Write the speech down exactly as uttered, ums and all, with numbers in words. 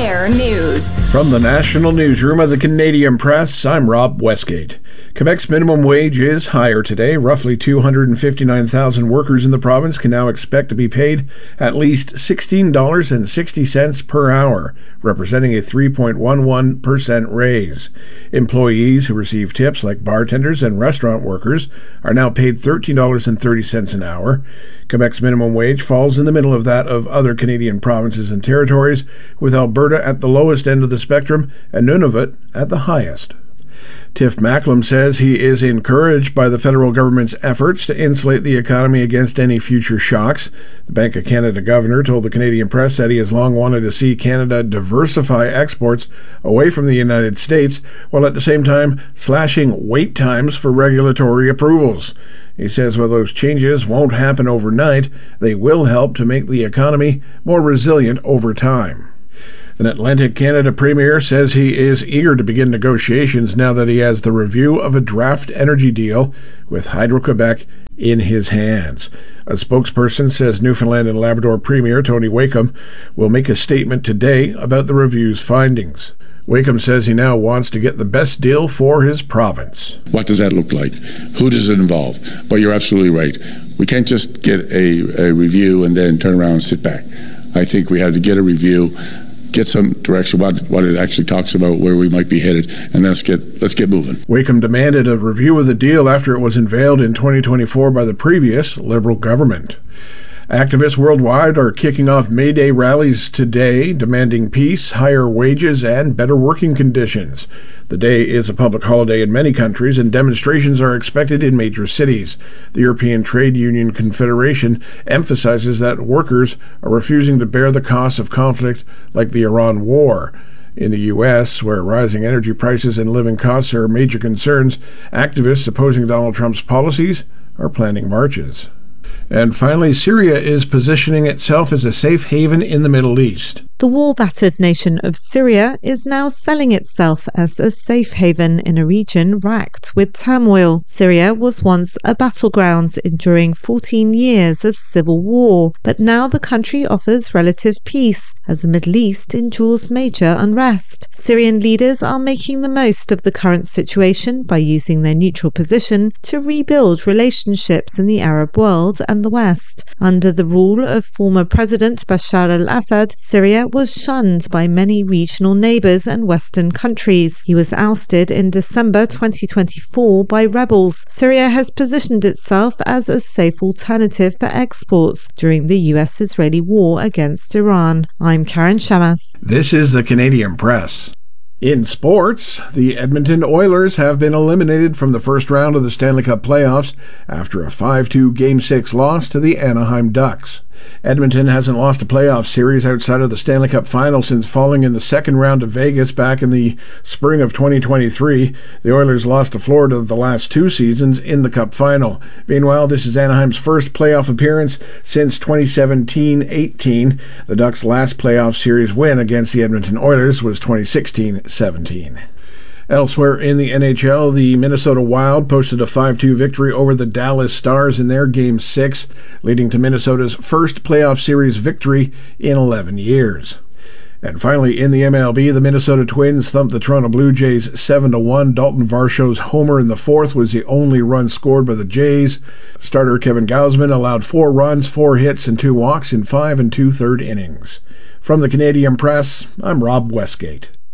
On-Air News. From the National Newsroom of the Canadian Press, I'm Rob Westgate. Quebec's minimum wage is higher today. Roughly two hundred fifty-nine thousand workers in the province can now expect to be paid at least sixteen dollars and sixty cents per hour, representing a three point one one percent raise. Employees who receive tips, like bartenders and restaurant workers, are now paid thirteen dollars and thirty cents an hour. Quebec's minimum wage falls in the middle of that of other Canadian provinces and territories, with Alberta at the lowest end of the spectrum and Nunavut at the highest. Tiff Macklem says he is encouraged by the federal government's efforts to insulate the economy against any future shocks. The Bank of Canada governor told the Canadian Press that he has long wanted to see Canada diversify exports away from the United States, while at the same time slashing wait times for regulatory approvals. He says while those changes won't happen overnight, they will help to make the economy more resilient over time. An Atlantic Canada premier says he is eager to begin negotiations now that he has the review of a draft energy deal with Hydro-Quebec in his hands. A spokesperson says Newfoundland and Labrador Premier Tony Wakeham will make a statement today about the review's findings. Wakeham says he now wants to get the best deal for his province. What does that look like? Who does it involve? But you're absolutely right. We can't just get a, a review and then turn around and sit back. I think we had to get a review, get some direction, what what it actually talks about, where we might be headed, and let's get let's get moving. Wakeham demanded a review of the deal after it was unveiled in twenty twenty-four by the previous Liberal government. Activists worldwide are kicking off May Day rallies today, demanding peace, higher wages, and better working conditions. The day is a public holiday in many countries, and demonstrations are expected in major cities. The European Trade Union Confederation emphasizes that workers are refusing to bear the costs of conflict like the Iran war. In the U S, where rising energy prices and living costs are major concerns, activists opposing Donald Trump's policies are planning marches. And finally, Syria is positioning itself as a safe haven in the Middle East. The war-battered nation of Syria is now selling itself as a safe haven in a region racked with turmoil. Syria was once a battleground enduring fourteen years of civil war, but now the country offers relative peace as the Middle East endures major unrest. Syrian leaders are making the most of the current situation by using their neutral position to rebuild relationships in the Arab world and the West. Under the rule of former President Bashar al-Assad, Syria was shunned by many regional neighbours and Western countries. He was ousted in December twenty twenty-four by rebels. Syria has positioned itself as a safe alternative for exports during the U S-Israeli war against Iran. I'm Karen Shamas. This is the Canadian Press. In sports, the Edmonton Oilers have been eliminated from the first round of the Stanley Cup playoffs after a five two Game six loss to the Anaheim Ducks. Edmonton hasn't lost a playoff series outside of the Stanley Cup final since falling in the second round to Vegas back in the spring of twenty twenty-three. The Oilers lost to Florida the last two seasons in the Cup final. Meanwhile, this is Anaheim's first playoff appearance since twenty seventeen eighteen. The Ducks' last playoff series win against the Edmonton Oilers was twenty sixteen seventeen. Elsewhere in the N H L, the Minnesota Wild posted a five two victory over the Dallas Stars in their Game six, leading to Minnesota's first playoff series victory in eleven years. And finally, in the M L B, the Minnesota Twins thumped the Toronto Blue Jays seven to one. Dalton Varsho's homer in the fourth was the only run scored by the Jays. Starter Kevin Gausman allowed four runs, four hits, and two walks in five and two-third innings. From the Canadian Press, I'm Rob Westgate.